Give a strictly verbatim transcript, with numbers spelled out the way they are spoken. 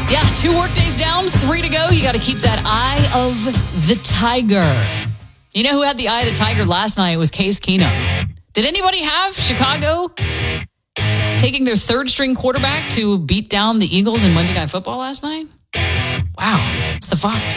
Yeah, two work days down, three to go. You got to keep that eye of the tiger. You know who had the eye of the tiger last night? It was Case Keenum. Did anybody have Chicago taking their third string quarterback to beat down the Eagles in Monday Night Football last night? Wow, it's the Fox.